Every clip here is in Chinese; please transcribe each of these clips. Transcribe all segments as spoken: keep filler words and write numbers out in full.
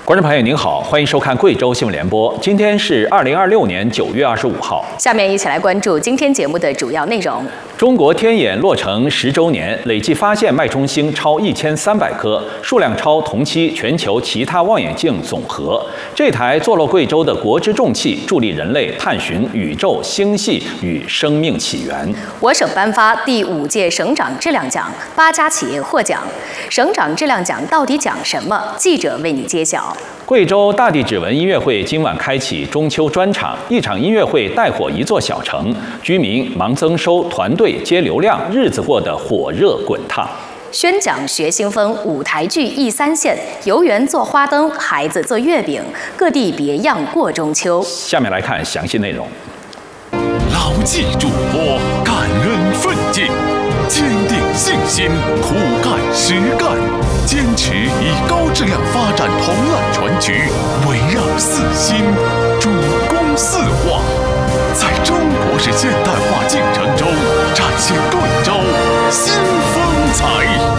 观众朋友您好，欢迎收看贵州新闻联播。今天是二零二六年九月二十五号。 下面一起来关注今天节目的主要内容。 中国天眼落成十周年，累计发现脉冲星超一千三百颗，数量超同期全球其他望远镜总和。这台坐落贵州的国之重器，助力人类探寻宇宙、星系与生命起源。 我省颁发第五届省长质量奖，八家企业获奖。省长质量奖到底讲什么？记者为你揭晓。 贵州大地指纹音乐会今晚开启中秋专场，一场音乐会带火一座小城，居民忙增收，团队接流量，日子过得火热滚烫。 宣讲学新风，舞台剧一三线，游园做花灯，孩子做月饼，各地别样过中秋。 下面来看详细内容。 牢记嘱托，感恩奋进，坚定信心，苦干实干，坚持以高质量发展同揽全局，围绕四新，主攻四化，在中国式现代化进程中展现贵州新风采。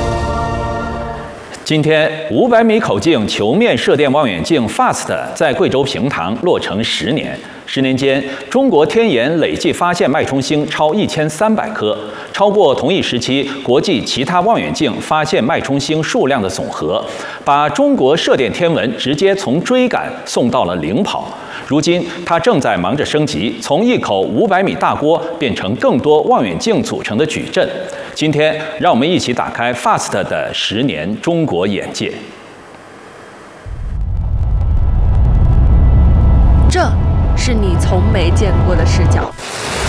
今天，五百米口径球面射电望远镜 FAST 在贵州平塘落成十年。十年间，中国天眼累计发现脉冲星超一千三百颗，超过同一时期国际其他望远镜发现脉冲星数量的总和，把中国射电天文直接从追赶送到了领跑。如今，它正在忙着升级，从一口五百米大锅变成更多望远镜组成的矩阵。今天，让我们一起打开 FAST 的十年中国眼界。 这是你从没见过的视角。